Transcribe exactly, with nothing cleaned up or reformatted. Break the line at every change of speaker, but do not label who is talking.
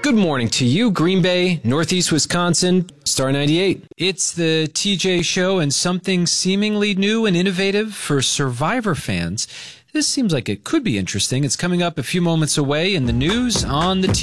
Good morning to you, Green Bay, Northeast Wisconsin, Star ninety-eight. It's the T J Show and something seemingly new and innovative for Survivor fans. This seems like it could be interesting. It's coming up a few moments away in the news on the T